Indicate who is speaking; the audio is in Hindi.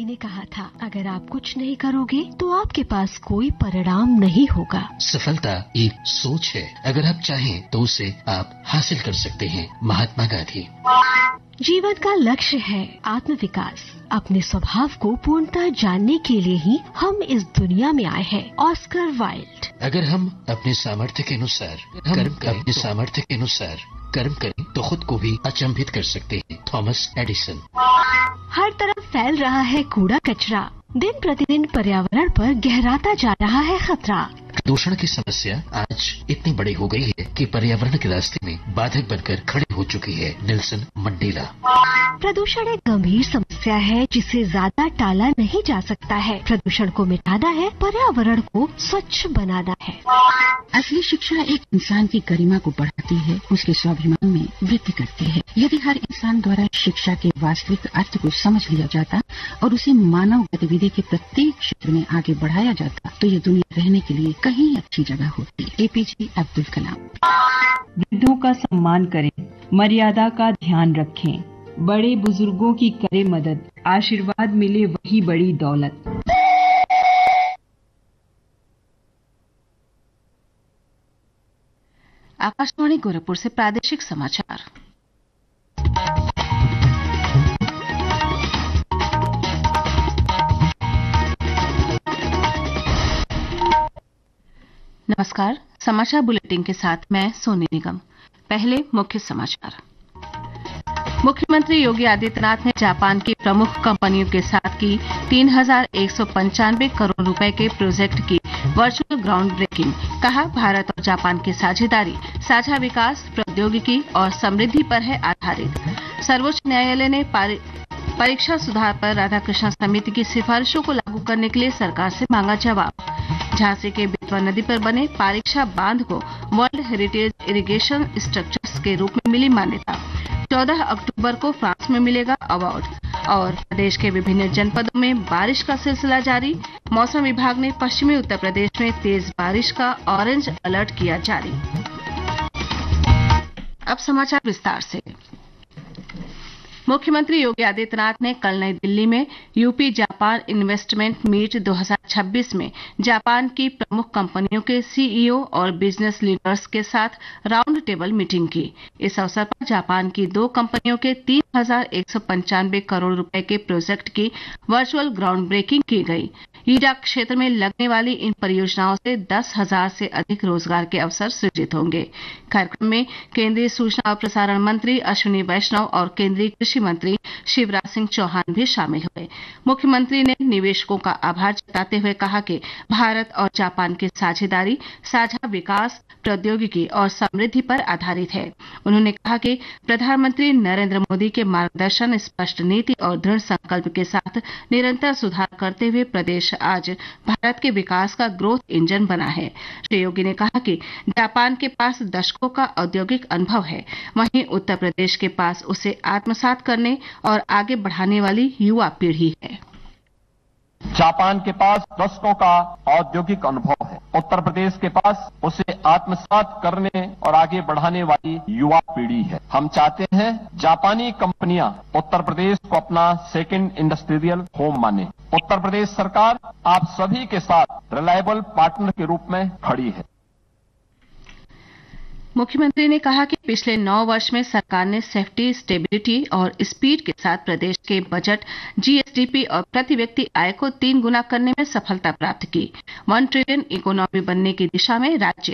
Speaker 1: ने कहा था, अगर आप कुछ नहीं करोगे तो आपके पास कोई परिणाम नहीं होगा।
Speaker 2: सफलता एक सोच है, अगर आप चाहें तो उसे आप हासिल कर सकते हैं। महात्मा गांधी।
Speaker 1: जीवन का लक्ष्य है आत्म विकास। अपने स्वभाव को पूर्णतः जानने के लिए ही हम इस दुनिया में आए हैं। Oscar Wilde.
Speaker 2: अगर हम अपने सामर्थ्य के अनुसार कर्म करें तो खुद को भी अचंभित कर सकते हैं। Thomas Edison.
Speaker 1: हर तरफ फैल रहा है कूड़ा कचरा। दिन प्रतिदिन पर्यावरण पर गहराता जा रहा है खतरा।
Speaker 2: प्रदूषण की समस्या आज इतनी बड़ी हो गई है कि पर्यावरण के रास्ते में बाधक बनकर खड़ी हो चुकी है। Nelson Mandela.
Speaker 1: प्रदूषण एक गंभीर समस्या है जिसे ज्यादा टाला नहीं जा सकता है। प्रदूषण को मिटाना है, पर्यावरण को स्वच्छ बनाना है।
Speaker 3: असली शिक्षा एक इंसान की गरिमा को बढ़ाती है, उसके स्वाभिमान में वृद्धि करती है। यदि हर इंसान द्वारा शिक्षा के वास्तविक अर्थ को समझ लिया जाता और उसे मानव गतिविधि के प्रत्येक क्षेत्र में आगे बढ़ाया जाता तो ये दुनिया रहने के लिए कहीं अच्छी जगह होती। एपीजे अब्दुल कलाम।
Speaker 4: वृद्धों का सम्मान करें, मर्यादा का ध्यान रखें, बड़े बुजुर्गों की करें मदद, आशीर्वाद मिले वही बड़ी दौलत।
Speaker 5: आकाशवाणी गोरखपुर से प्रादेशिक समाचार। नमस्कार, समाचार बुलेटिन के साथ मैं सोनी निगम। पहले मुख्य समाचार। मुख्यमंत्री योगी आदित्यनाथ ने जापान की प्रमुख कंपनियों के साथ की 3,195 करोड़ रुपए के प्रोजेक्ट की वर्चुअल ग्राउंड ब्रेकिंग। कहा, भारत और जापान की साझेदारी साझा विकास, प्रौद्योगिकी और समृद्धि पर है आधारित। सर्वोच्च न्यायालय ने परीक्षा सुधार पर राधाकृष्ण समिति की सिफारिशों को लागू करने के लिए सरकार से मांगा जवाब। झांसी के बेतवा नदी पर बने परीक्षा बांध को वर्ल्ड हेरिटेज इरिगेशन स्ट्रक्चर्स के रूप में मिली मान्यता। 14 अक्टूबर को फ्रांस में मिलेगा अवार्ड। और प्रदेश के विभिन्न जनपदों में बारिश का सिलसिला जारी। मौसम विभाग ने पश्चिमी उत्तर प्रदेश में तेज बारिश का ऑरेंज अलर्ट किया जारी। अब समाचार विस्तार से। मुख्यमंत्री योगी आदित्यनाथ ने कल नई दिल्ली में यूपी जापान इन्वेस्टमेंट मीट 2026 में जापान की प्रमुख कंपनियों के सीईओ और बिजनेस लीडर्स के साथ राउंड टेबल मीटिंग की। इस अवसर पर जापान की 2 कंपनियों के 3,195 करोड़ रुपए के प्रोजेक्ट की वर्चुअल ग्राउंड ब्रेकिंग की गई। ईडा क्षेत्र में लगने वाली इन परियोजनाओं से 10,000 से अधिक रोजगार के अवसर सृजित होंगे। कार्यक्रम में केंद्रीय सूचना और प्रसारण मंत्री अश्विनी वैष्णव और केंद्रीय कृषि मंत्री शिवराज सिंह चौहान भी शामिल हुए। मुख्यमंत्री ने निवेशकों का आभार जताते हुए कहा कि भारत और जापान की साझेदारी साझा विकास, प्रौद्योगिकी और समृद्धि पर आधारित है। उन्होंने कहा कि प्रधानमंत्री नरेंद्र मोदी के मार्गदर्शन, स्पष्ट नीति और दृढ़ संकल्प के साथ निरंतर सुधार करते हुए प्रदेश आज भारत के विकास का ग्रोथ इंजन बना है। श्री योगी ने कहा कि जापान के पास दशकों का औद्योगिक अनुभव है, वहीं उत्तर प्रदेश के पास उसे आत्मसात करने और आगे बढ़ाने वाली युवा पीढ़ी है।
Speaker 6: जापान के पास दशकों का औद्योगिक अनुभव है, उत्तर प्रदेश के पास उसे आत्मसात करने और आगे बढ़ाने वाली युवा पीढ़ी है। हम चाहते हैं जापानी कंपनियां उत्तर प्रदेश को अपना सेकंड इंडस्ट्रियल होम माने। उत्तर प्रदेश सरकार आप सभी के साथ रिलायबल पार्टनर के रूप में खड़ी है।
Speaker 5: मुख्यमंत्री ने कहा कि पिछले 9 वर्ष में सरकार ने सेफ्टी, स्टेबिलिटी और स्पीड के साथ प्रदेश के बजट, जीएसडीपी और प्रति व्यक्ति आय को 3 गुना करने में सफलता प्राप्त की। 1 ट्रिलियन इकोनॉमी बनने की दिशा में राज्य